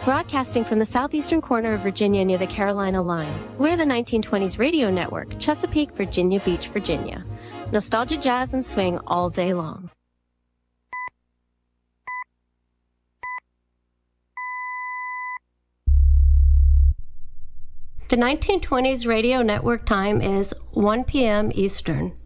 Broadcasting from the southeastern corner of Virginia near the Carolina line, we're the 1920s Radio Network, Chesapeake, Virginia Beach, Virginia. Nostalgia, jazz, and swing all day long. The 1920s Radio Network time is 1 p.m. Eastern.